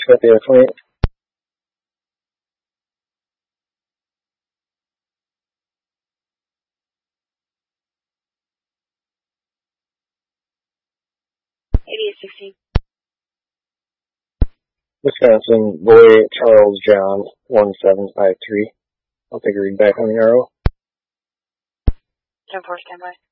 got the other 28. Wisconsin, Boy, Charles, John, 1753. I'll take a read back on the RO. 10-4, standby.